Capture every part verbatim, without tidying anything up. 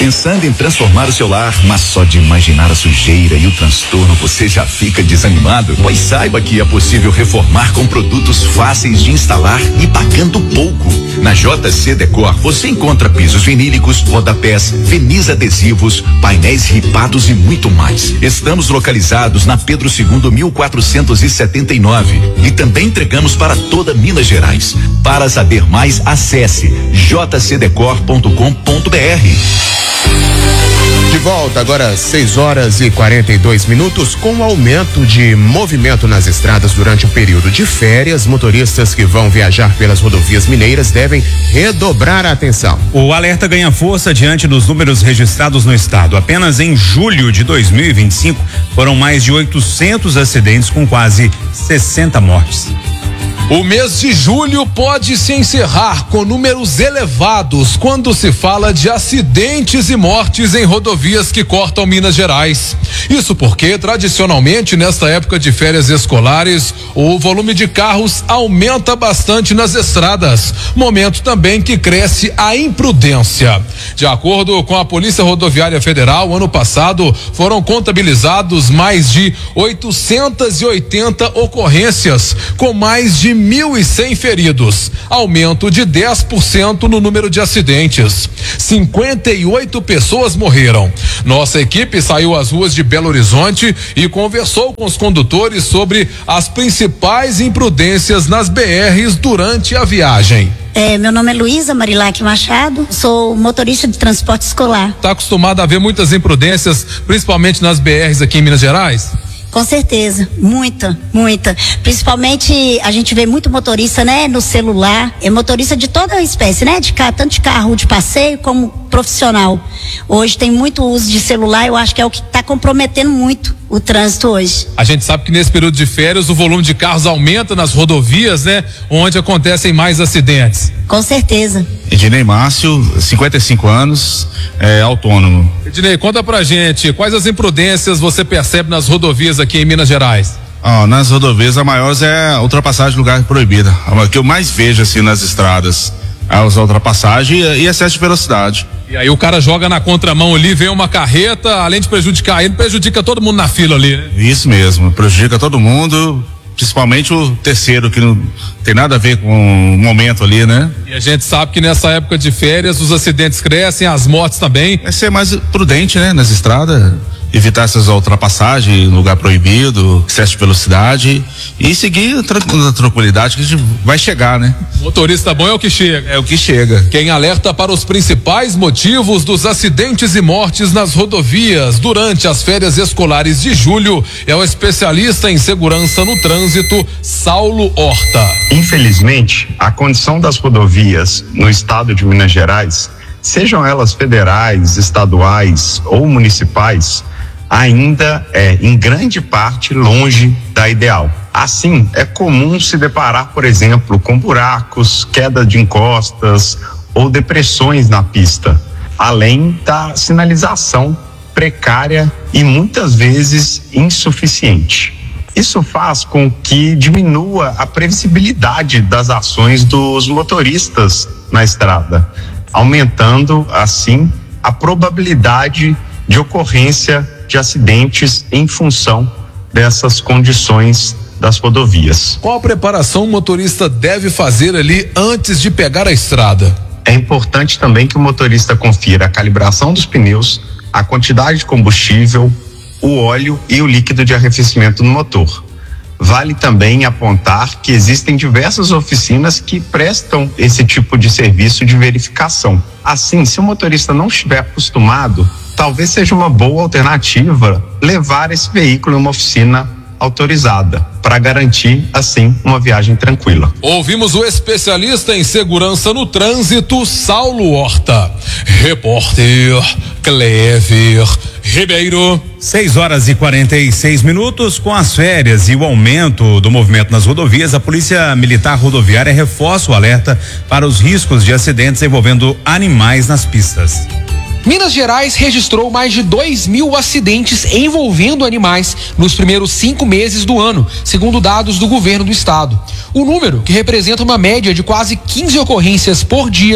Pensando em transformar o seu lar, mas só de imaginar a sujeira e o transtorno você já fica desanimado? Pois saiba que é possível reformar com produtos fáceis de instalar e pagando pouco. Na J C Decor você encontra pisos vinílicos, rodapés, verniz adesivos, painéis ripados e muito mais. Estamos localizados na Pedro segundo mil quatrocentos e setenta e nove e também entregamos para toda Minas Gerais. Para saber mais, acesse j c decor ponto com ponto b r. De volta agora, seis horas e quarenta e dois minutos. Com o aumento de movimento nas estradas durante o período de férias, motoristas que vão viajar pelas rodovias mineiras devem redobrar a atenção. O alerta ganha força diante dos números registrados no estado. Apenas em julho de dois mil e vinte e cinco foram mais de oitocentos acidentes com quase sessenta mortes. O mês de julho pode se encerrar com números elevados quando se fala de acidentes e mortes em rodovias que cortam Minas Gerais. Isso porque, tradicionalmente, nesta época de férias escolares, o volume de carros aumenta bastante nas estradas, momento também que cresce a imprudência. De acordo com a Polícia Rodoviária Federal, ano passado foram contabilizados mais de oitocentas e oitenta ocorrências, com mais de mil e cem feridos, aumento de dez por cento no número de acidentes. cinquenta e oito pessoas morreram. Nossa equipe saiu às ruas de Belo Horizonte e conversou com os condutores sobre as principais imprudências nas B Rs durante a viagem. É, meu nome é Luísa Marilac Machado, sou motorista de transporte escolar. Está acostumado a ver muitas imprudências, principalmente nas B Rs aqui em Minas Gerais? Com certeza, muita, muita. Principalmente a gente vê muito motorista, né, no celular, é motorista de toda a espécie, né, de carro, tanto de carro de passeio como profissional. Hoje tem muito uso de celular, eu acho que é o que está comprometendo muito o trânsito hoje. A gente sabe que nesse período de férias o volume de carros aumenta nas rodovias, né, onde acontecem mais acidentes. Com certeza. Ednei Márcio, cinquenta e cinco anos, é autônomo. Ednei, conta pra gente, quais as imprudências você percebe nas rodovias aqui em Minas Gerais? Ah, nas rodovias a maior é a ultrapassagem de lugar proibida. A que eu mais vejo assim nas estradas, a ultrapassagem e excesso de velocidade. E aí o cara joga na contramão ali, vem uma carreta, além de prejudicar ele, prejudica todo mundo na fila ali, né? Isso mesmo, prejudica todo mundo, principalmente o terceiro, que não tem nada a ver com o momento ali, né? E a gente sabe que nessa época de férias os acidentes crescem, as mortes também. É ser mais prudente, né, nas estradas, evitar essas ultrapassagens, lugar proibido, excesso de velocidade e seguir na tranquilidade que a gente vai chegar, né? Motorista bom é o que chega. É o que chega. Quem alerta para os principais motivos dos acidentes e mortes nas rodovias durante as férias escolares de julho é o especialista em segurança no trânsito, Saulo Horta. Infelizmente, a condição das rodovias no estado de Minas Gerais, sejam elas federais, estaduais ou municipais, ainda é, em grande parte, longe da ideal. Assim, é comum se deparar, por exemplo, com buracos, queda de encostas ou depressões na pista, além da sinalização precária e muitas vezes insuficiente. Isso faz com que diminua a previsibilidade das ações dos motoristas na estrada, aumentando, assim, a probabilidade de ocorrência de acidentes em função dessas condições das rodovias. Qual a preparação o motorista deve fazer ali antes de pegar a estrada? É importante também que o motorista confira a calibração dos pneus, a quantidade de combustível, o óleo e o líquido de arrefecimento no motor. Vale também apontar que existem diversas oficinas que prestam esse tipo de serviço de verificação. Assim, se o motorista não estiver acostumado, talvez seja uma boa alternativa levar esse veículo em uma oficina autorizada, para garantir, assim, uma viagem tranquila. Ouvimos o especialista em segurança no trânsito, Saulo Horta. Repórter Clever Ribeiro. seis horas e quarenta e seis minutos. Com as férias e o aumento do movimento nas rodovias, a Polícia Militar Rodoviária reforça o alerta para os riscos de acidentes envolvendo animais nas pistas. Minas Gerais registrou mais de dois mil acidentes envolvendo animais nos primeiros cinco meses do ano, segundo dados do governo do estado. O número, que representa uma média de quase quinze ocorrências por dia,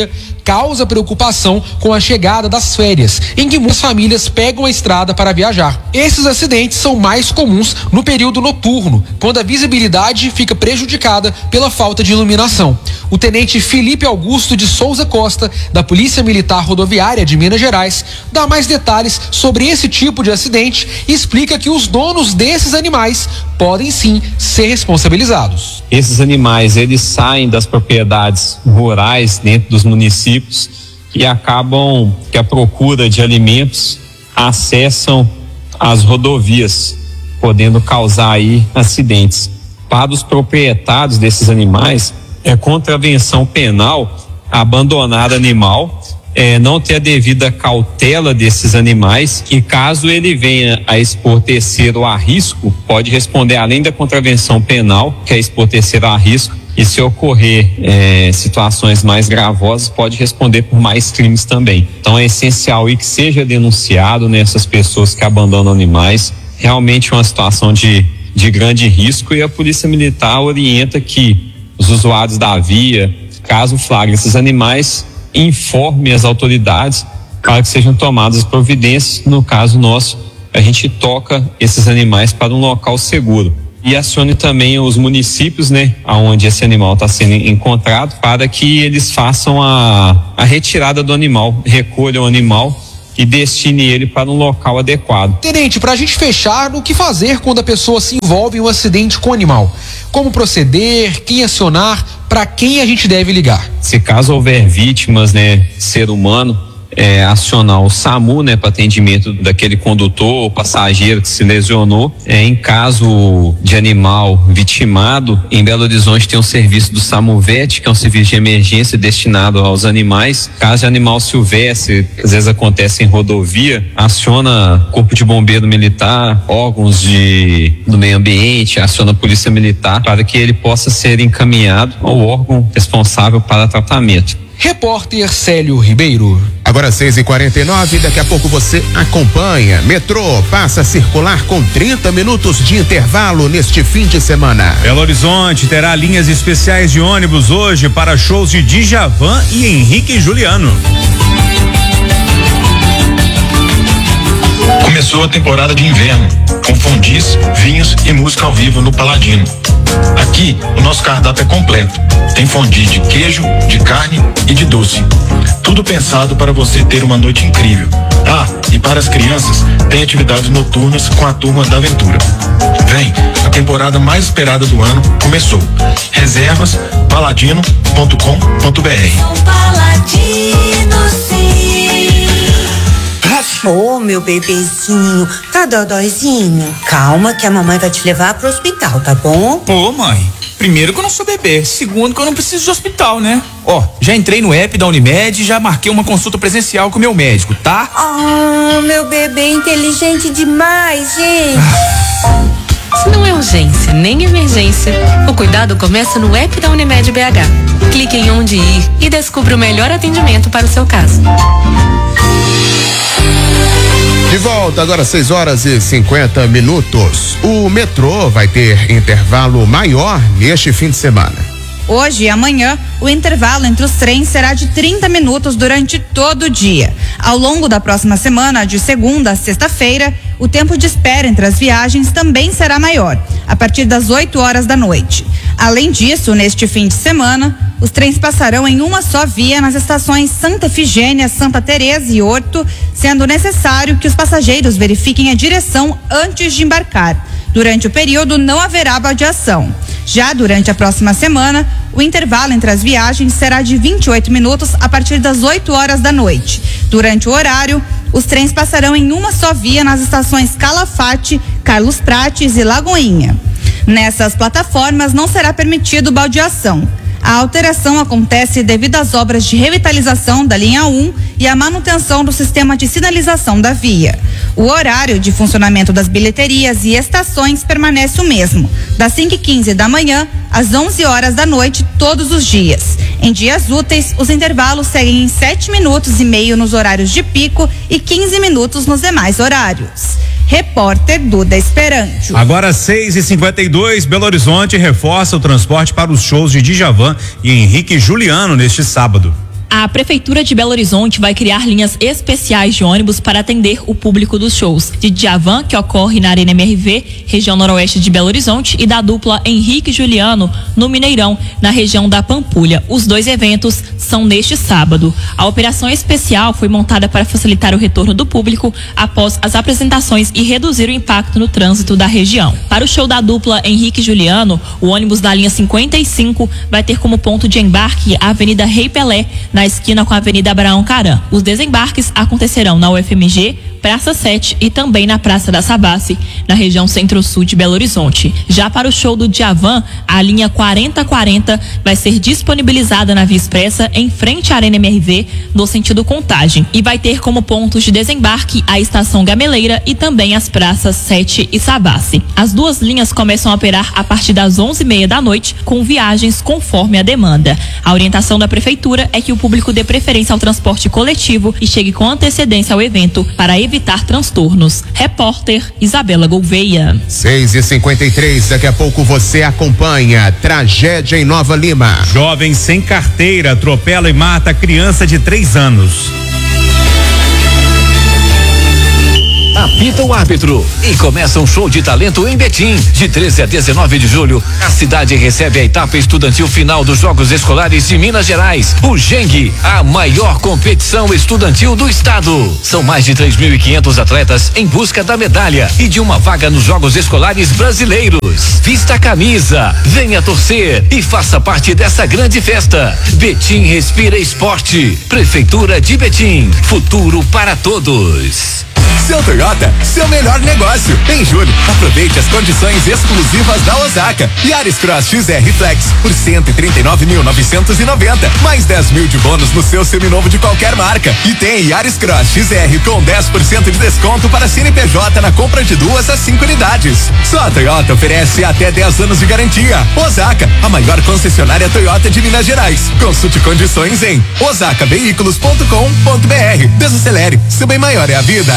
causa preocupação com a chegada das férias, em que muitas famílias pegam a estrada para viajar. Esses acidentes são mais comuns no período noturno, quando a visibilidade fica prejudicada pela falta de iluminação. O tenente Felipe Augusto de Souza Costa, da Polícia Militar Rodoviária de Minas Gerais, dá mais detalhes sobre esse tipo de acidente e explica que os donos desses animais podem sim ser responsabilizados. Esses animais, eles saem das propriedades rurais dentro dos municípios e acabam que a procura de alimentos acessam as rodovias, podendo causar aí acidentes. Para os proprietários desses animais, é contravenção penal abandonar animal, é, não ter a devida cautela desses animais, e caso ele venha a expor terceiro a risco, pode responder além da contravenção penal, que é expor terceiro a risco, e se ocorrer é, situações mais gravosas, pode responder por mais crimes também. Então é essencial e que seja denunciado nessas pessoas que abandonam animais. Realmente é uma situação de, de grande risco, e a Polícia Militar orienta que os usuários da via, caso flagrem esses animais, informe as autoridades para que sejam tomadas providências. No caso nosso, a gente toca esses animais para um local seguro e acione também os municípios, né, onde esse animal está sendo encontrado, para que eles façam a, a retirada do animal, recolham o animal e destine ele para um local adequado. Tenente, para a gente fechar, o que fazer quando a pessoa se envolve em um acidente com o animal? Como proceder? Quem acionar? Para quem a gente deve ligar? Se caso houver vítimas, né, ser humano, é, acionar o SAMU, né, para atendimento daquele condutor ou passageiro que se lesionou. É, em caso de animal vitimado, em Belo Horizonte tem um serviço do SAMUVET, que é um serviço de emergência destinado aos animais. Caso de animal silvestre, às vezes acontece em rodovia, aciona Corpo de Bombeiro Militar, órgãos de, do meio ambiente, aciona a Polícia Militar para que ele possa ser encaminhado ao órgão responsável para tratamento. Repórter Célio Ribeiro. Agora seis e quarenta e nove, daqui a pouco você acompanha. Metrô passa a circular com trinta minutos de intervalo neste fim de semana. Belo Horizonte terá linhas especiais de ônibus hoje para shows de Djavan e Henrique e Juliano. Começou a temporada de inverno, com fondis, vinhos e música ao vivo no Paladino. Aqui, o nosso cardápio é completo. Tem fondue de queijo, de carne e de doce. Tudo pensado para você ter uma noite incrível. Ah, e para as crianças, tem atividades noturnas com a Turma da Aventura. Vem, a temporada mais esperada do ano começou. Reservas paladino ponto com ponto br. Paladino, sim. Ô, oh, meu bebezinho, tá dodóizinho? Calma que a mamãe vai te levar pro hospital, tá bom? Ô, mãe, primeiro que eu não sou bebê, segundo que eu não preciso de hospital, né? Ó, já entrei no app da Unimed e já marquei uma consulta presencial com o meu médico, tá? Ah, meu bebê inteligente demais, gente. Se não é urgência nem emergência, o cuidado começa no app da Unimed B H. Clique em onde ir e descubra o melhor atendimento para o seu caso. De volta, agora seis horas e cinquenta minutos. O metrô vai ter intervalo maior neste fim de semana. Hoje e amanhã, o intervalo entre os trens será de trinta minutos durante todo o dia. Ao longo da próxima semana, de segunda a sexta-feira, o tempo de espera entre as viagens também será maior, a partir das oito horas da noite. Além disso, neste fim de semana, os trens passarão em uma só via nas estações Santa Efigênia, Santa Teresa e Horto, sendo necessário que os passageiros verifiquem a direção antes de embarcar. Durante o período, não haverá baldeação. Já durante a próxima semana, o intervalo entre as viagens será de vinte e oito minutos a partir das oito horas da noite. Durante o horário, os trens passarão em uma só via nas estações Calafate, Carlos Prates e Lagoinha. Nessas plataformas não será permitido baldeação. A alteração acontece devido às obras de revitalização da linha um e à manutenção do sistema de sinalização da via. O horário de funcionamento das bilheterias e estações permanece o mesmo, das cinco e quinze da manhã às onze horas da noite, todos os dias. Em dias úteis, os intervalos seguem em sete minutos e meio nos horários de pico e quinze minutos nos demais horários. Repórter Duda Esperanto. Agora seis e cinquenta e dois, Belo Horizonte reforça o transporte para os shows de Djavan e Henrique e Juliano neste sábado. A Prefeitura de Belo Horizonte vai criar linhas especiais de ônibus para atender o público dos shows de Djavan, que ocorre na Arena M R V, região noroeste de Belo Horizonte, e da dupla Henrique e Juliano, no Mineirão, na região da Pampulha. Os dois eventos são neste sábado. A operação especial foi montada para facilitar o retorno do público após as apresentações e reduzir o impacto no trânsito da região. Para o show da dupla Henrique e Juliano, o ônibus da linha cinquenta e cinco vai ter como ponto de embarque a Avenida Rei Pelé, na esquina com a Avenida Abraão Caram. Os desembarques acontecerão na U F M G, Praça sete e também na Praça da Savassi, na região centro-sul de Belo Horizonte. Já para o show do Djavan, a linha quarenta quarenta vai ser disponibilizada na Via Expressa, em frente à Arena M R V, no sentido Contagem, e vai ter como pontos de desembarque a Estação Gameleira e também as praças sete e Savassi. As duas linhas começam a operar a partir das onze e meia da noite, com viagens conforme a demanda. A orientação da Prefeitura é que o público dê preferência ao transporte coletivo e chegue com antecedência ao evento para evitar evitar transtornos. Repórter Isabela Gouveia. seis e cinquenta e três, daqui a pouco você acompanha tragédia em Nova Lima. Jovem sem carteira atropela e mata criança de três anos. Apita o árbitro e começa um show de talento em Betim. De treze a dezenove de julho, a cidade recebe a etapa estudantil final dos Jogos Escolares de Minas Gerais, o Geng, a maior competição estudantil do estado. São mais de três mil e quinhentos atletas em busca da medalha e de uma vaga nos Jogos Escolares brasileiros. Vista a camisa, venha torcer e faça parte dessa grande festa. Betim respira esporte. Prefeitura de Betim, futuro para todos. Seu Toyota, seu melhor negócio. Em julho, aproveite as condições exclusivas da Osaka. Yaris Cross X R Flex por cento e trinta e nove mil novecentos e noventa, mais dez mil de bônus no seu seminovo de qualquer marca. E tem Yaris Cross X R com dez por cento de desconto para C N P J na compra de duas a cinco unidades. Só a Toyota oferece até dez anos de garantia. Osaka, a maior concessionária Toyota de Minas Gerais. Consulte condições em osaka veículos ponto com ponto br. Desacelere, seu bem maior é a vida.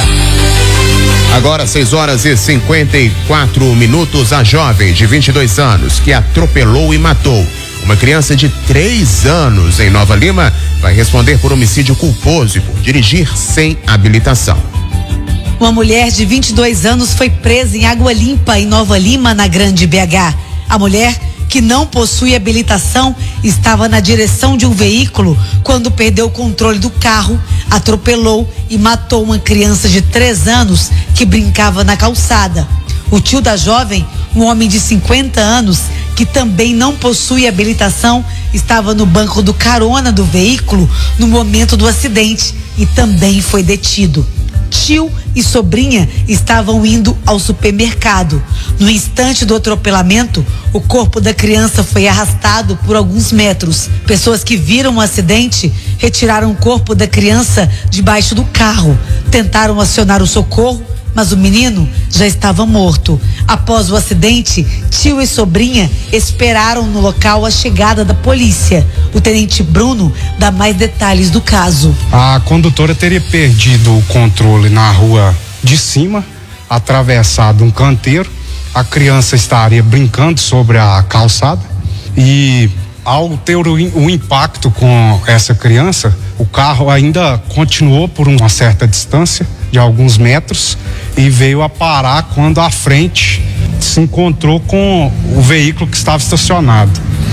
Agora seis horas e cinquenta e quatro minutos, a jovem de vinte e dois anos que atropelou e matou uma criança de três anos em Nova Lima vai responder por homicídio culposo e por dirigir sem habilitação. Uma mulher de vinte e dois anos foi presa em Água Limpa, em Nova Lima, na Grande B H. A mulher, que não possui habilitação, estava na direção de um veículo quando perdeu o controle do carro, atropelou e matou uma criança de três anos que brincava na calçada. O tio da jovem, um homem de cinquenta anos, que também não possui habilitação, estava no banco do carona do veículo no momento do acidente e também foi detido. Tio e sobrinha estavam indo ao supermercado. No instante do atropelamento, o corpo da criança foi arrastado por alguns metros. Pessoas que viram o acidente retiraram o corpo da criança debaixo do carro. Tentaram acionar o socorro, mas o menino já estava morto. Após o acidente, tio e sobrinha esperaram no local a chegada da polícia. O tenente Bruno dá mais detalhes do caso. A condutora teria perdido o controle na rua de cima, atravessado um canteiro. A criança estaria brincando sobre a calçada e, ao ter o, o impacto com essa criança, o carro ainda continuou por uma certa distância de alguns metros e veio a parar quando à frente se encontrou com o veículo que estava estacionado.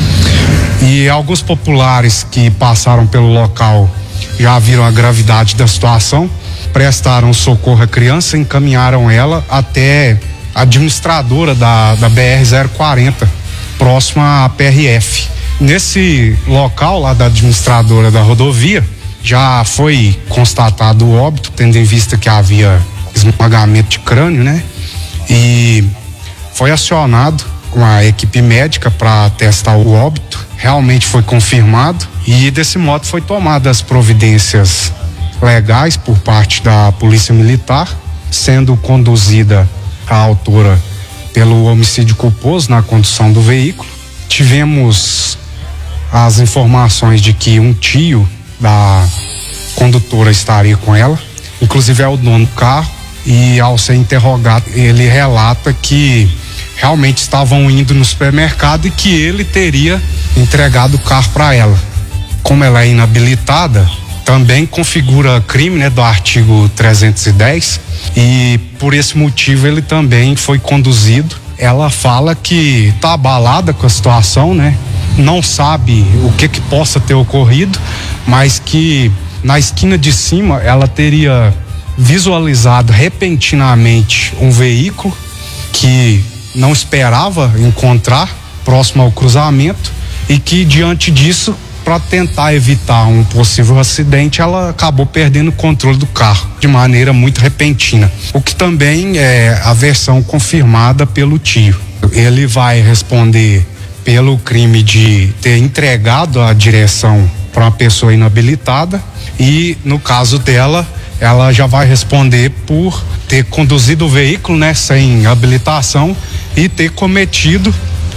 E alguns populares que passaram pelo local já viram a gravidade da situação, prestaram socorro à criança e encaminharam ela até a administradora da, da B R zero quarenta, próxima à P R F. Nesse local lá da administradora da rodovia, já foi constatado o óbito, tendo em vista que havia esmagamento de crânio, né? E foi acionado uma equipe médica para testar o óbito. Realmente foi confirmado e desse modo foi tomadas as providências legais por parte da Polícia Militar, sendo conduzida a autora pelo homicídio culposo na condução do veículo. Tivemos as informações de que um tio da condutora estaria com ela, inclusive é o dono do carro, e ao ser interrogado ele relata que realmente estavam indo no supermercado e que ele teria entregado o carro para ela. como ela é inabilitada, também configura crime, né, do artigo trezentos e dez, e por esse motivo ele também foi conduzido. Ela fala que está abalada com a situação, né? Não sabe o que que possa ter ocorrido, mas que na esquina de cima ela teria visualizado repentinamente um veículo que não esperava encontrar próximo ao cruzamento e que diante disso, para tentar evitar um possível acidente, ela acabou perdendo o controle do carro de maneira muito repentina, o que também é a versão confirmada pelo tio. Ele vai responder pelo crime de ter entregado a direção para uma pessoa inabilitada e, no caso dela, ela já vai responder por ter conduzido o veículo, né, sem habilitação e ter cometido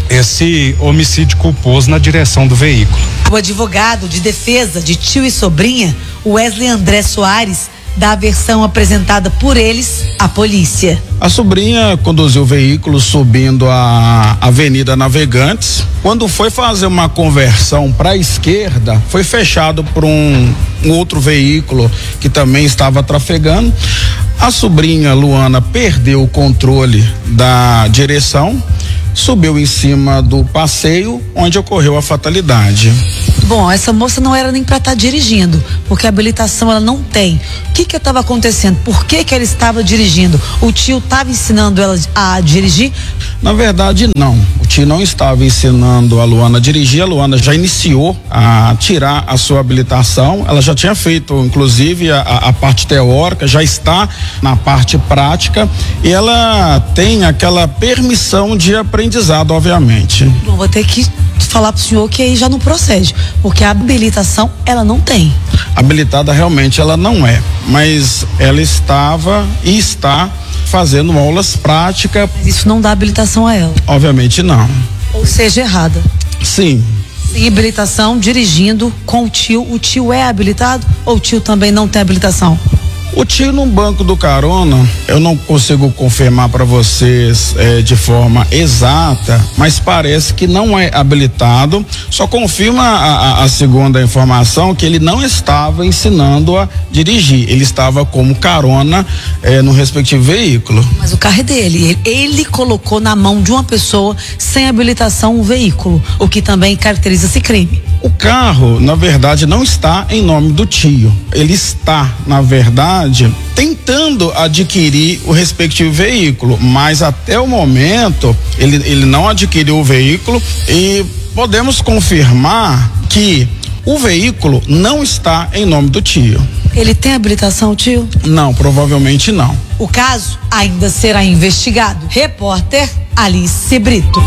esse homicídio culposo na direção do veículo. O advogado de defesa de tio e sobrinha, Wesley André Soares, dá a versão apresentada por eles à polícia. A sobrinha conduziu o veículo subindo a Avenida Navegantes. Quando foi fazer uma conversão para a esquerda, foi fechado por um, um outro veículo que também estava trafegando. A sobrinha Luana perdeu o controle da direção, subiu em cima do passeio onde ocorreu a fatalidade. Bom, essa moça não era nem para estar tá dirigindo, porque a habilitação ela não tem. O que que estava acontecendo? Por que que ela estava dirigindo? O tio estava ensinando ela a dirigir? Na verdade, não. O tio não estava ensinando a Luana a dirigir. A Luana já iniciou a tirar a sua habilitação. Ela já tinha feito, inclusive, a, a parte teórica, já está na parte prática e ela tem aquela permissão de aprendizado, obviamente. Bom, vou ter que falar pro senhor que aí já não procede, porque a habilitação ela não tem. Habilitada realmente ela não é, mas ela estava e está fazendo aulas práticas. Mas isso não dá habilitação a ela? Obviamente não. Ou seja, errada. Sim. Sem habilitação, dirigindo com o tio, o tio é habilitado ou o tio também não tem habilitação? O tio no banco do carona, eu não consigo confirmar para vocês é, de forma exata, mas parece que não é habilitado. Só confirma a, a, a segunda informação que ele não estava ensinando a dirigir, ele estava como carona é, no respectivo veículo. Mas o carro é dele, ele, ele colocou na mão de uma pessoa sem habilitação um veículo, o que também caracteriza esse crime. O carro, na verdade, não está em nome do tio. Ele está, na verdade, tentando adquirir o respectivo veículo, mas até o momento ele, ele não adquiriu o veículo e podemos confirmar que o veículo não está em nome do tio. Ele tem habilitação, tio? Não, provavelmente não. O caso ainda será investigado. Repórter Alice Brito.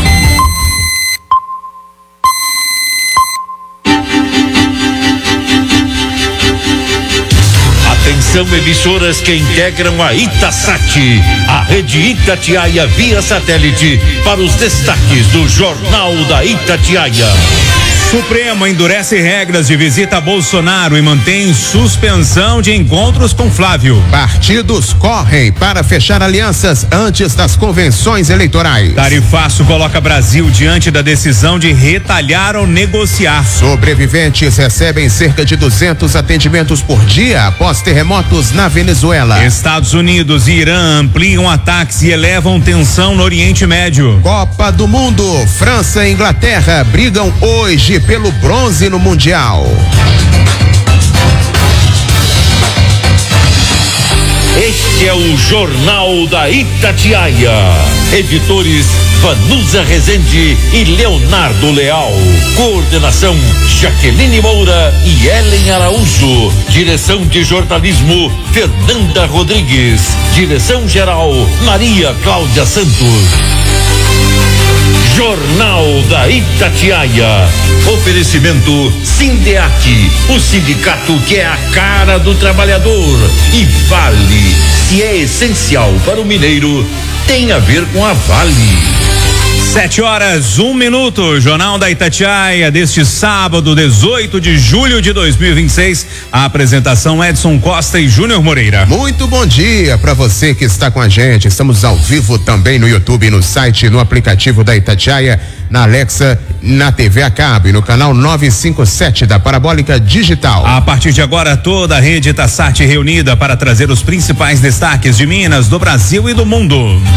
Atenção, emissoras que integram a Itasat, a rede Itatiaia via satélite, para os destaques do Jornal da Itatiaia. Supremo endurece regras de visita a Bolsonaro e mantém suspensão de encontros com Flávio. Partidos correm para fechar alianças antes das convenções eleitorais. Tarifaço coloca Brasil diante da decisão de retalhar ou negociar. Sobreviventes recebem cerca de duzentos atendimentos por dia após terremotos na Venezuela. Estados Unidos e Irã ampliam ataques e elevam tensão no Oriente Médio. Copa do Mundo, França e Inglaterra brigam hoje pelo bronze no Mundial. Este é o Jornal da Itatiaia. Editores Vanusa Rezende e Leonardo Leal. Coordenação Jaqueline Moura e Ellen Araújo. Direção de jornalismo Fernanda Rodrigues. Direção geral Maria Cláudia Santos. Jornal da Itatiaia. Oferecimento Sindeac, o sindicato que é a cara do trabalhador. E Vale, se é essencial para o mineiro, tem a ver com a Vale. Sete horas, um minuto, Jornal da Itatiaia deste sábado, dezoito de julho de dois mil e vinte e seis. A apresentação Edson Costa e Júnior Moreira. Muito bom dia para você que está com a gente. Estamos ao vivo também no YouTube, no site, no aplicativo da Itatiaia, na Alexa, na T V a cabo e no canal novecentos e cinquenta e sete da Parabólica Digital. A partir de agora, toda a rede Itasat reunida para trazer os principais destaques de Minas, do Brasil e do mundo.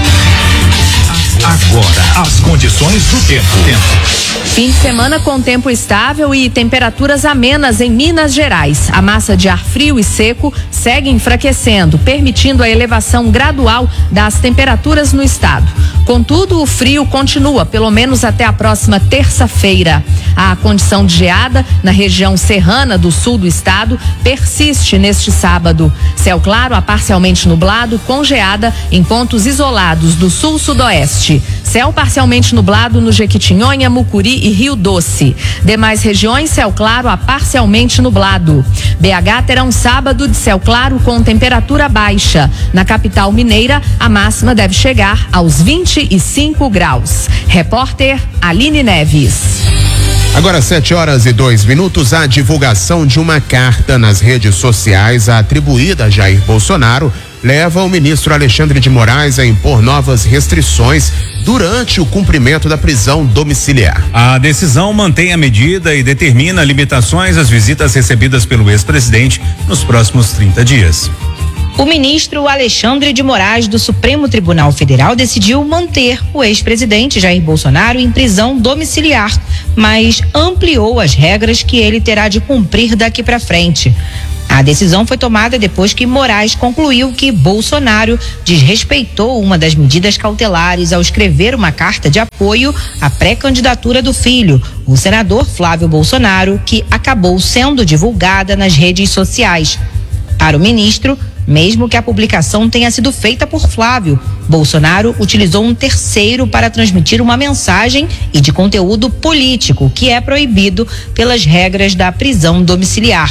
Agora, as condições do tempo. tempo. Fim de semana com tempo estável e temperaturas amenas em Minas Gerais. A massa de ar frio e seco segue enfraquecendo, permitindo a elevação gradual das temperaturas no estado. Contudo, o frio continua, pelo menos até a próxima terça-feira. A condição de geada na região serrana do sul do estado persiste neste sábado. Céu claro a parcialmente nublado, com geada em pontos isolados do sul-sudoeste. Céu parcialmente nublado no Jequitinhonha, Mucuri e Rio Doce. Demais regiões, céu claro a parcialmente nublado. B H terá um sábado de céu claro com temperatura baixa. Na capital mineira, a máxima deve chegar aos vinte e cinco graus. Repórter Aline Neves. Agora sete horas e dois minutos, a divulgação de uma carta nas redes sociais atribuída a Jair Bolsonaro leva o ministro Alexandre de Moraes a impor novas restrições durante o cumprimento da prisão domiciliar. A decisão mantém a medida e determina limitações às visitas recebidas pelo ex-presidente nos próximos trinta dias. O ministro Alexandre de Moraes do Supremo Tribunal Federal decidiu manter o ex-presidente Jair Bolsonaro em prisão domiciliar, mas ampliou as regras que ele terá de cumprir daqui para frente. A decisão foi tomada depois que Moraes concluiu que Bolsonaro desrespeitou uma das medidas cautelares ao escrever uma carta de apoio à pré-candidatura do filho, o senador Flávio Bolsonaro, que acabou sendo divulgada nas redes sociais. Para o ministro, mesmo que a publicação tenha sido feita por Flávio, Bolsonaro utilizou um terceiro para transmitir uma mensagem e de conteúdo político, que é proibido pelas regras da prisão domiciliar.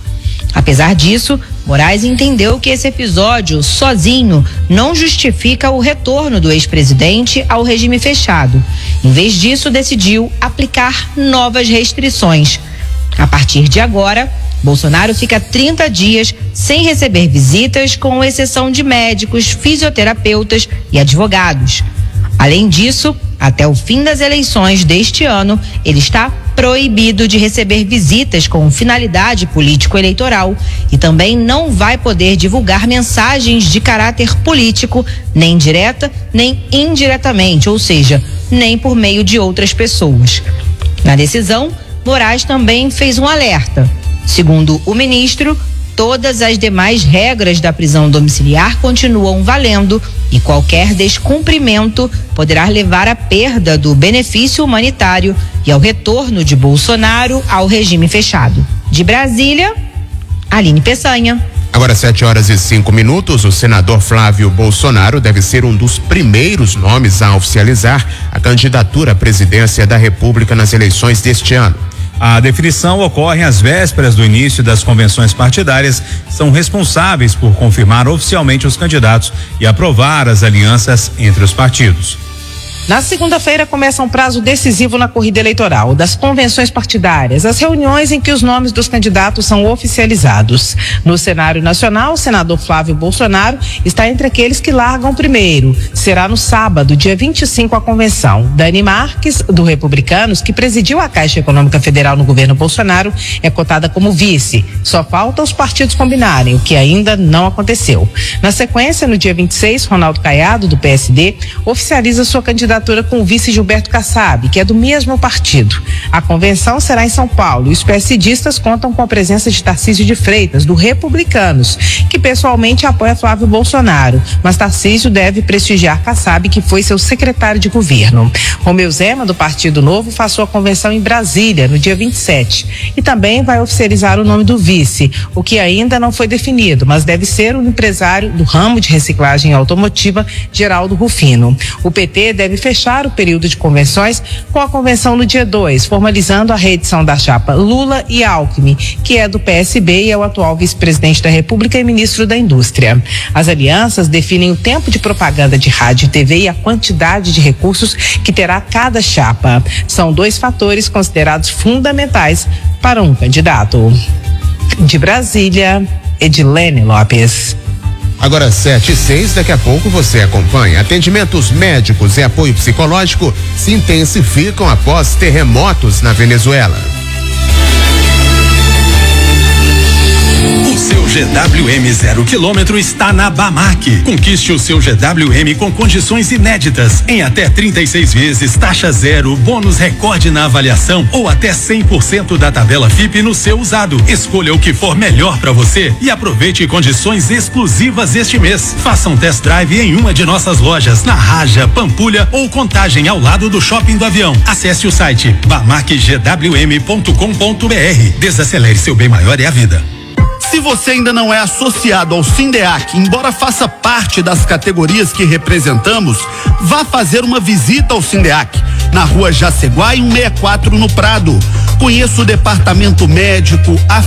Apesar disso, Moraes entendeu que esse episódio, sozinho, não justifica o retorno do ex-presidente ao regime fechado. Em vez disso, decidiu aplicar novas restrições. A partir de agora, Bolsonaro fica trinta dias sem receber visitas, com exceção de médicos, fisioterapeutas e advogados. Além disso, até o fim das eleições deste ano, ele está proibido de receber visitas com finalidade político-eleitoral e também não vai poder divulgar mensagens de caráter político, nem direta, nem indiretamente, ou seja, nem por meio de outras pessoas. Na decisão, Moraes também fez um alerta. Segundo o ministro, todas as demais regras da prisão domiciliar continuam valendo e qualquer descumprimento poderá levar à perda do benefício humanitário e ao retorno de Bolsonaro ao regime fechado. De Brasília, Aline Peçanha. Agora sete horas e cinco minutos, o senador Flávio Bolsonaro deve ser um dos primeiros nomes a oficializar a candidatura à presidência da República nas eleições deste ano. A definição ocorre às vésperas do início das convenções partidárias, que são responsáveis por confirmar oficialmente os candidatos e aprovar as alianças entre os partidos. Na segunda-feira começa um prazo decisivo na corrida eleitoral, das convenções partidárias, as reuniões em que os nomes dos candidatos são oficializados. No cenário nacional, o senador Flávio Bolsonaro está entre aqueles que largam primeiro. Será no sábado, dia vinte e cinco, a convenção. Dani Marques, do Republicanos, que presidiu a Caixa Econômica Federal no governo Bolsonaro, é cotada como vice. Só falta os partidos combinarem, o que ainda não aconteceu. Na sequência, no dia vinte e seis, Ronaldo Caiado, do P S D, oficializa sua candidatura com o vice Gilberto Kassab, que é do mesmo partido. A convenção será em São Paulo e os PSDistas contam com a presença de Tarcísio de Freitas, do Republicanos, que pessoalmente apoia Flávio Bolsonaro, mas Tarcísio deve prestigiar Kassab, que foi seu secretário de governo. Romeu Zema, do Partido Novo, faz sua convenção em Brasília, no dia vinte e sete, e também vai oficializar o nome do vice, o que ainda não foi definido, mas deve ser o empresário do ramo de reciclagem automotiva, Geraldo Rufino. O P T deve fechar o período de convenções com a convenção no dia dois, formalizando a reedição da chapa Lula e Alckmin, que é do P S B e é o atual vice-presidente da República e ministro da Indústria. As alianças definem o tempo de propaganda de rádio e T V e a quantidade de recursos que terá cada chapa. São dois fatores considerados fundamentais para um candidato. De Brasília, Edilene Lopes. Agora sete e seis, daqui a pouco você acompanha. Atendimentos médicos e apoio psicológico se intensificam após terremotos na Venezuela. O seu G W M zero quilômetro está na Bamac. Conquiste o seu G W M com condições inéditas, em até trinta e seis vezes, taxa zero, bônus recorde na avaliação ou até cem por cento da tabela F I P no seu usado. Escolha o que for melhor para você e aproveite condições exclusivas este mês. Faça um test drive em uma de nossas lojas, na Raja, Pampulha ou Contagem, ao lado do Shopping do Avião. Acesse o site bamac g w m ponto com ponto b r. Desacelere, seu bem maior é a vida. Se você ainda não é associado ao Sindeac, embora faça parte das categorias que representamos, vá fazer uma visita ao Sindeac, na rua Jaceguá, cento e sessenta e quatro, no Prado. Conheça o departamento médico, a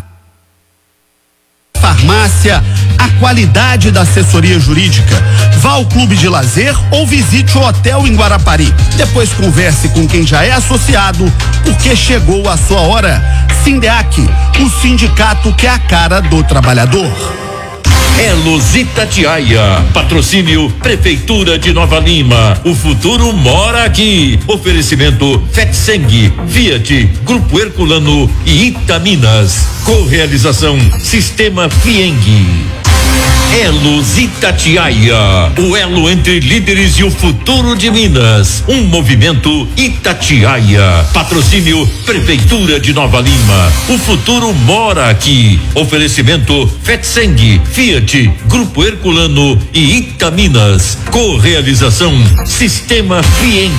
farmácia, a qualidade da assessoria jurídica. Vá ao clube de lazer ou visite o hotel em Guarapari. Depois converse com quem já é associado, porque chegou a sua hora. Sindeac, o sindicato que é a cara do trabalhador. Elos Itatiaia, patrocínio Prefeitura de Nova Lima, o futuro mora aqui. Oferecimento Fetseng, Fiat, Grupo Herculano e Itaminas. Correalização Sistema Fieng. Elos Itatiaia, o elo entre líderes e o futuro de Minas. Um movimento Itatiaia. Patrocínio Prefeitura de Nova Lima. O futuro mora aqui. Oferecimento Fetseng, Fiat, Grupo Herculano e Itaminas. Correalização Sistema Fieng.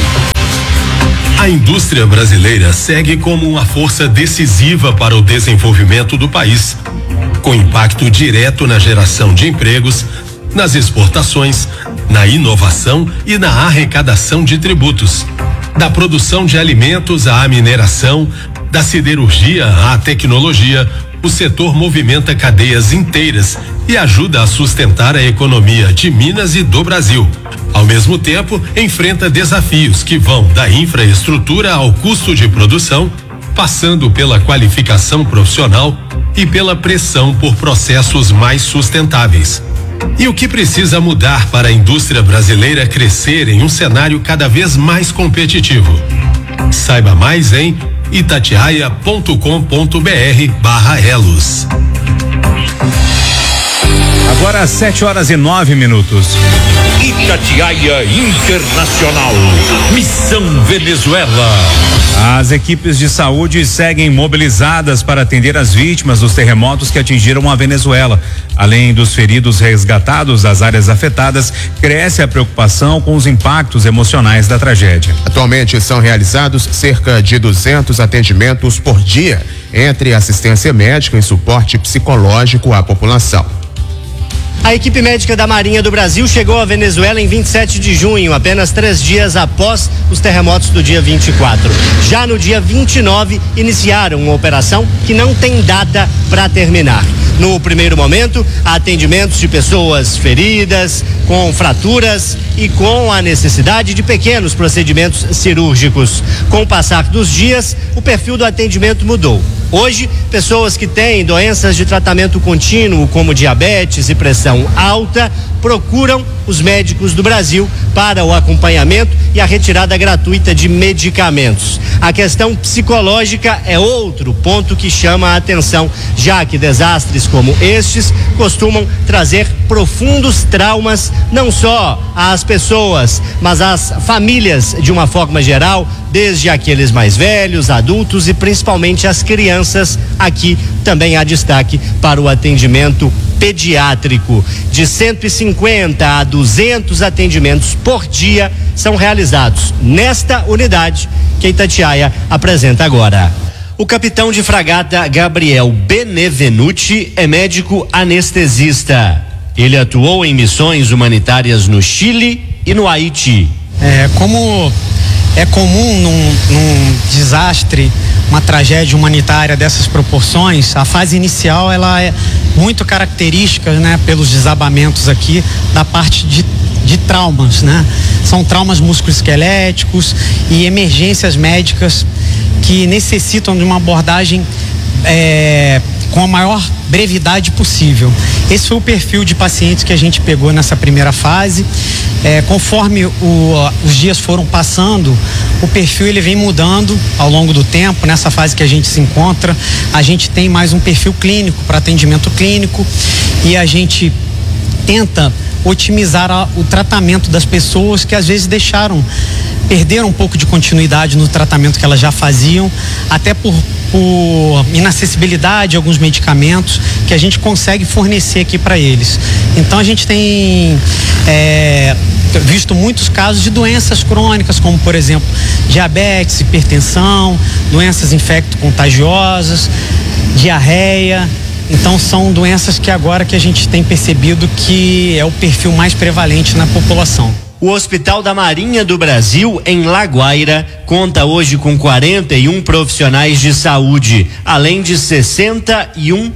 A indústria brasileira segue como uma força decisiva para o desenvolvimento do país, com impacto direto na geração de empregos, nas exportações, na inovação e na arrecadação de tributos. Da produção de alimentos à mineração, da siderurgia à tecnologia, o setor movimenta cadeias inteiras e ajuda a sustentar a economia de Minas e do Brasil. Ao mesmo tempo, enfrenta desafios que vão da infraestrutura ao custo de produção, passando pela qualificação profissional e pela pressão por processos mais sustentáveis. E o que precisa mudar para a indústria brasileira crescer em um cenário cada vez mais competitivo? Saiba mais em itatiaia ponto com ponto b r barra elos. Agora sete horas e nove minutos. Itatiaia Internacional. Missão Venezuela. As equipes de saúde seguem mobilizadas para atender as vítimas dos terremotos que atingiram a Venezuela. Além dos feridos resgatados das áreas afetadas, cresce a preocupação com os impactos emocionais da tragédia. Atualmente são realizados cerca de duzentos atendimentos por dia, entre assistência médica e suporte psicológico à população. A equipe médica da Marinha do Brasil chegou à Venezuela em vinte e sete de junho, apenas três dias após os terremotos do dia vinte e quatro. Já no dia vinte e nove, iniciaram uma operação que não tem data para terminar. No primeiro momento, atendimentos de pessoas feridas, com fraturas e com a necessidade de pequenos procedimentos cirúrgicos. Com o passar dos dias, o perfil do atendimento mudou. Hoje, pessoas que têm doenças de tratamento contínuo, como diabetes e pressão alta, procuram os médicos do Brasil para o acompanhamento e a retirada gratuita de medicamentos. A questão psicológica é outro ponto que chama a atenção, já que desastres como estes costumam trazer profundos traumas, não só às pessoas, mas às famílias de uma forma geral, desde aqueles mais velhos, adultos e principalmente as crianças. Aqui também há destaque para o atendimento pediátrico. De cento e cinquenta a duzentos atendimentos por dia são realizados nesta unidade que Itatiaia apresenta agora. O capitão de fragata Gabriel Benevenuti é médico anestesista. Ele atuou em missões humanitárias no Chile e no Haiti. É, como é comum num, num desastre, uma tragédia humanitária dessas proporções, a fase inicial ela é muito característica, né, pelos desabamentos aqui da parte de, de traumas, né? São traumas musculoesqueléticos e emergências médicas que necessitam de uma abordagem é, com a maior brevidade possível. Esse foi o perfil de pacientes que a gente pegou nessa primeira fase. É, conforme o, os dias foram passando, o perfil ele vem mudando ao longo do tempo. Nessa fase que a gente se encontra, a gente tem mais um perfil clínico para atendimento clínico e a gente tenta otimizar a, o tratamento das pessoas que às vezes deixaram, perderam um pouco de continuidade no tratamento que elas já faziam, até por, por inacessibilidade de alguns medicamentos que a gente consegue fornecer aqui para eles. Então a gente tem é, visto muitos casos de doenças crônicas, como por exemplo diabetes, hipertensão, doenças infecto-contagiosas, diarreia. Então são doenças que agora que a gente tem percebido que é o perfil mais prevalente na população. O Hospital da Marinha do Brasil, em Laguaira, conta hoje com quarenta e um profissionais de saúde, além de sessenta e um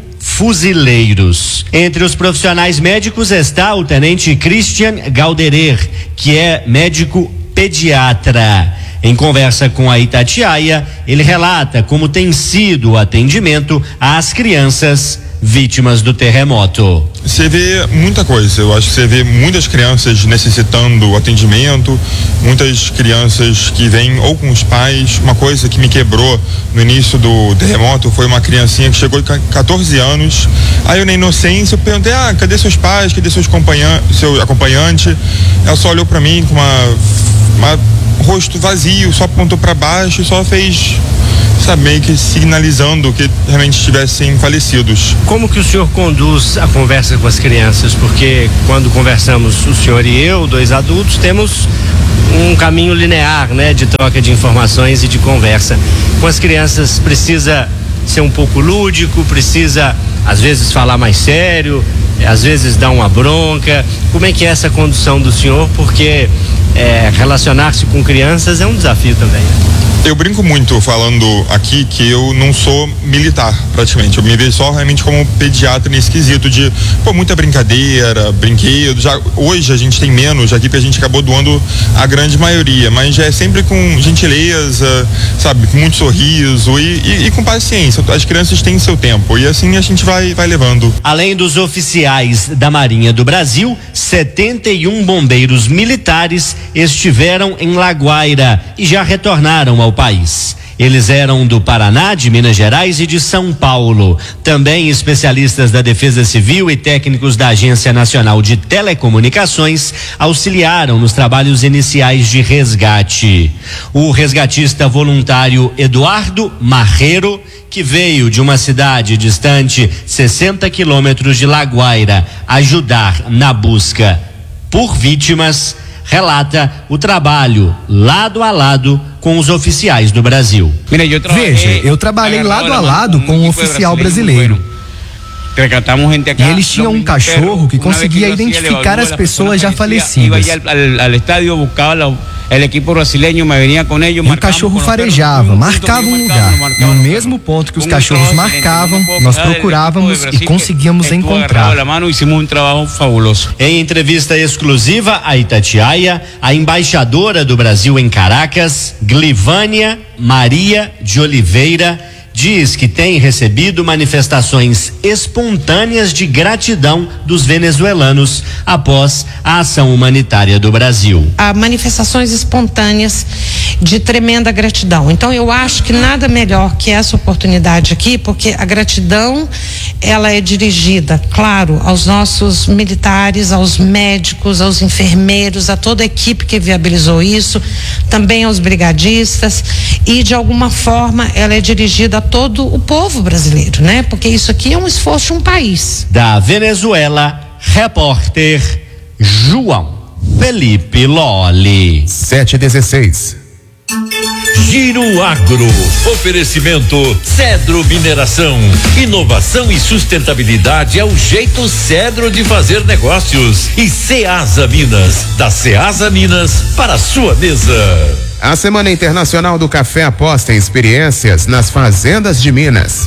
fuzileiros. Entre os profissionais médicos está o tenente Christian Galderer, que é médico pediatra. Em conversa com a Itatiaia, ele relata como tem sido o atendimento às crianças vítimas do terremoto. Você vê muita coisa, eu acho que você vê muitas crianças necessitando atendimento, muitas crianças que vêm ou com os pais. Uma coisa que me quebrou no início do terremoto foi uma criancinha que chegou de catorze anos, aí eu na inocência eu perguntei, ah, cadê seus pais, cadê seus acompanhan- seu acompanhante? Ela só olhou pra mim com uma, uma rosto vazio, só apontou para baixo e só fez, sabe, meio que sinalizando que realmente estivessem falecidos. Como que o senhor conduz a conversa com as crianças? Porque quando conversamos, o senhor e eu, dois adultos, temos um caminho linear, né, de troca de informações e de conversa. Com as crianças precisa ser um pouco lúdico, precisa às vezes falar mais sério, às vezes dar uma bronca. Como é que é essa condução do senhor? Porque é, relacionar-se com crianças é um desafio também, né? Eu brinco muito falando aqui que eu não sou militar, praticamente. Eu me vejo só realmente como pediatra nesse quesito de, pô, muita brincadeira, brinquedo. Já, hoje a gente tem menos, já que a gente acabou doando a grande maioria, mas já é sempre com gentileza, sabe, com muito sorriso e, e, e com paciência. As crianças têm seu tempo e assim a gente vai, vai levando. Além dos oficiais da Marinha do Brasil, setenta e um bombeiros militares estiveram em Laguaira e já retornaram ao país. Eles eram do Paraná, de Minas Gerais e de São Paulo. Também especialistas da Defesa Civil e técnicos da Agência Nacional de Telecomunicações auxiliaram nos trabalhos iniciais de resgate. O resgatista voluntário Eduardo Marreiro, que veio de uma cidade distante sessenta quilômetros de Laguaira ajudar na busca por vítimas, relata o trabalho lado a lado com os oficiais do Brasil. Veja, eu trabalhei lado a lado com um oficial brasileiro. E eles tinham um cachorro que conseguia identificar as pessoas já falecidas. E o cachorro farejava, marcava um lugar. E no mesmo ponto que os cachorros marcavam, nós procurávamos e conseguíamos encontrar. Em entrevista exclusiva à Itatiaia, a embaixadora do Brasil em Caracas, Glivânia Maria de Oliveira, diz que tem recebido manifestações espontâneas de gratidão dos venezuelanos após a ação humanitária do Brasil. Há manifestações espontâneas de tremenda gratidão. Então eu acho que nada melhor que essa oportunidade aqui, porque a gratidão ela é dirigida, claro, aos nossos militares, aos médicos, aos enfermeiros, a toda a equipe que viabilizou isso, também aos brigadistas, e de alguma forma ela é dirigida a todo o povo brasileiro, né? Porque isso aqui é um esforço de um país. Da Venezuela, repórter João Felipe Lolli. sete e dezesseis. Giro Agro. Oferecimento Cedro Mineração. Inovação e sustentabilidade é o jeito Cedro de fazer negócios. E Ceasa Minas. Da Ceasa Minas para a sua mesa. A Semana Internacional do Café aposta em experiências nas fazendas de Minas.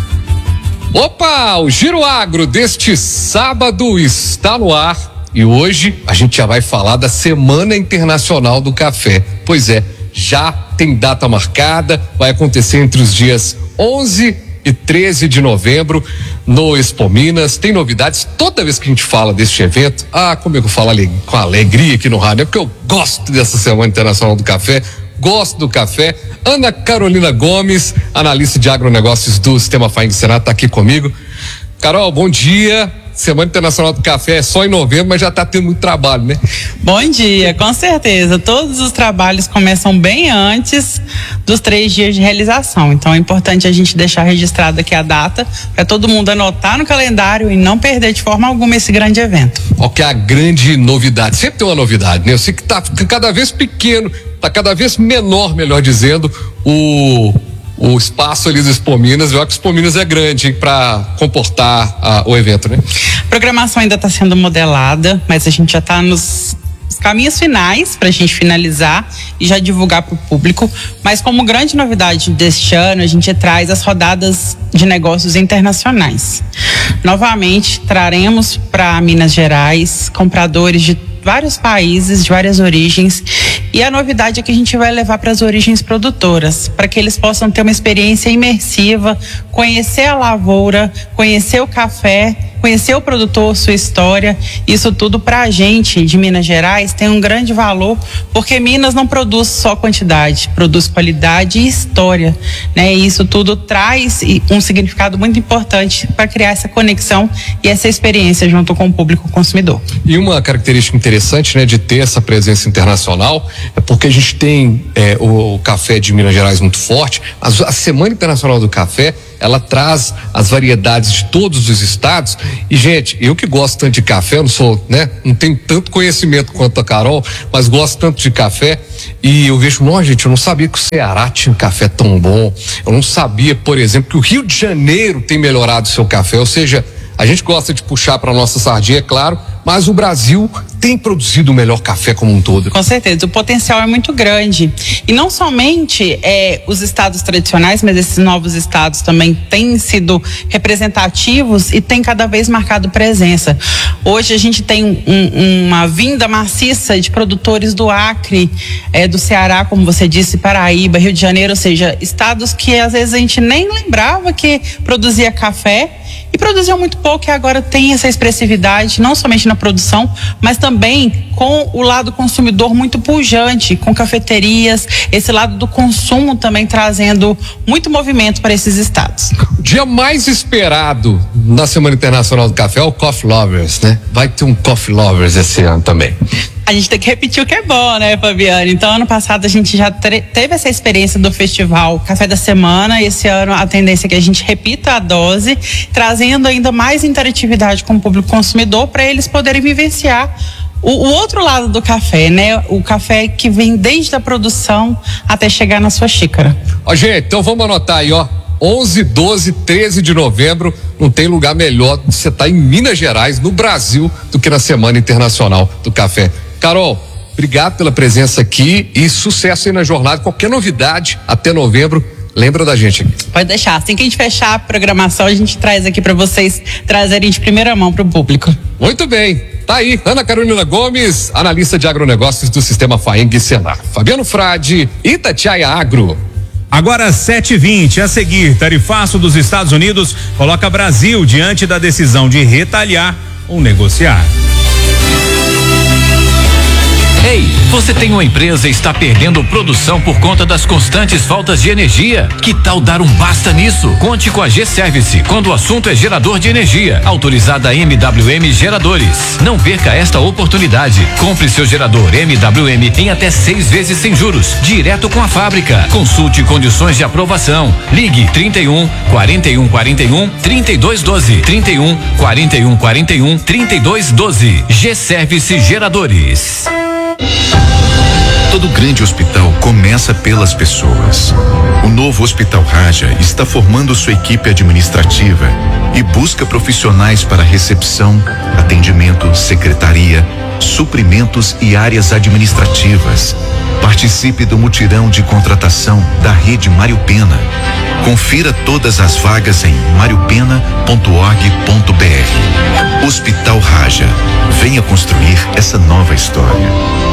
Opa, o Giro Agro deste sábado está no ar e hoje a gente já vai falar da Semana Internacional do Café. Pois é, já tem data marcada, vai acontecer entre os dias onze e treze de novembro no Expo Minas. Tem novidades toda vez que a gente fala deste evento. Ah, como é que eu falo ale- com alegria aqui no rádio, é porque eu gosto dessa Semana Internacional do Café. Gosto do café. Ana Carolina Gomes, analista de agronegócios do Sistema Faeng Senado, está aqui comigo. Carol, bom dia. Semana Internacional do Café é só em novembro, mas já está tendo muito trabalho, né? Bom dia, com certeza. Todos os trabalhos começam bem antes dos três dias de realização. Então é importante a gente deixar registrado aqui a data para todo mundo anotar no calendário e não perder de forma alguma esse grande evento. Qual que é a grande novidade? Sempre tem uma novidade, né? Eu sei que está cada vez pequeno, está cada vez menor, melhor dizendo, o o espaço ali do Expo Minas. Eu acho que o Expo Minas é grande para comportar a, o evento, né? A programação ainda está sendo modelada, mas a gente já está nos caminhos finais para a gente finalizar e já divulgar para o público. Mas como grande novidade deste ano, a gente traz as rodadas de negócios internacionais. Novamente, traremos para Minas Gerais compradores de vários países, de várias origens, e a novidade é que a gente vai levar para as origens produtoras, para que eles possam ter uma experiência imersiva, conhecer a lavoura, conhecer o café, conhecer o produtor, sua história. Isso tudo para a gente de Minas Gerais tem um grande valor, porque Minas não produz só quantidade, produz qualidade e história, né? E isso tudo traz um significado muito importante para criar essa conexão e essa experiência junto com o público consumidor. E uma característica interessante, né, de ter essa presença internacional é porque a gente tem é, o, o café de Minas Gerais muito forte. A, a Semana Internacional do Café, ela traz as variedades de todos os estados. E, gente, eu que gosto tanto de café, eu não sou, né, não tenho tanto conhecimento quanto a Carol, mas gosto tanto de café. E eu vejo, não, gente, eu não sabia que o Ceará tinha um café tão bom. Eu não sabia, por exemplo, que o Rio de Janeiro tem melhorado o seu café. Ou seja, a gente gosta de puxar para nossa sardinha, é claro, mas o Brasil tem produzido o melhor café como um todo. Com certeza, o potencial é muito grande. E não somente é, os estados tradicionais, mas esses novos estados também têm sido representativos e têm cada vez marcado presença. Hoje a gente tem um, uma vinda maciça de produtores do Acre, é, do Ceará, como você disse, Paraíba, Rio de Janeiro, ou seja, estados que às vezes a gente nem lembrava que produzia café e produziam muito pouco, e agora tem essa expressividade, não somente na produção, mas também com o lado consumidor muito pujante, com cafeterias, esse lado do consumo também trazendo muito movimento para esses estados. O dia mais esperado na Semana Internacional do Café é o Coffee Lovers, né? Vai ter um Coffee Lovers esse ano também. A gente tem que repetir o que é bom, né, Fabiane? Então, ano passado a gente já teve essa experiência do festival Café da Semana, e esse ano a tendência é que a gente repita a dose, trazendo ainda mais interatividade com o público consumidor para eles poderem vivenciar o, o outro lado do café, né? O café que vem desde a produção até chegar na sua xícara. Ó, gente, então vamos anotar aí, ó. onze, doze, treze de novembro, não tem lugar melhor de você estar em Minas Gerais, no Brasil, do que na Semana Internacional do Café. Carol, obrigado pela presença aqui e sucesso aí na jornada. Qualquer novidade até novembro, lembra da gente aqui. Pode deixar. Assim que a gente fechar a programação, a gente traz aqui para vocês trazerem de primeira mão para o público. Muito bem. Tá aí, Ana Carolina Gomes, analista de agronegócios do Sistema Faeng Senado. Fabiano Frade, Itatiaia Agro. Agora sete e vinte, a seguir, tarifaço dos Estados Unidos coloca Brasil diante da decisão de retalhar ou negociar. Ei, você tem uma empresa e está perdendo produção por conta das constantes faltas de energia? Que tal dar um basta nisso? Conte com a G-Service quando o assunto é gerador de energia. Autorizada M W M Geradores. Não perca esta oportunidade. Compre seu gerador M W M em até seis vezes sem juros, direto com a fábrica. Consulte condições de aprovação. Ligue trinta e um, quarenta e um, quarenta e um, trinta e dois, doze. trinta e um, quarenta e um, quarenta e um, trinta e dois, doze. G-Service Geradores. Todo grande hospital começa pelas pessoas. O novo Hospital Raja está formando sua equipe administrativa e busca profissionais para recepção, atendimento, secretaria, suprimentos e áreas administrativas. Participe do mutirão de contratação da Rede Mário Pena. Confira todas as vagas em mario pena ponto org ponto br. Hospital Raja. Venha construir essa nova história.